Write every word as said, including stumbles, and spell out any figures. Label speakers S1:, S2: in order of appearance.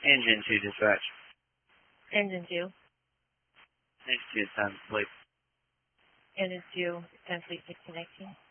S1: Engine two dispatch.
S2: Engine two.
S1: Engine two, time to sleep.
S2: Engine two, ten fleet sixteen nineteen.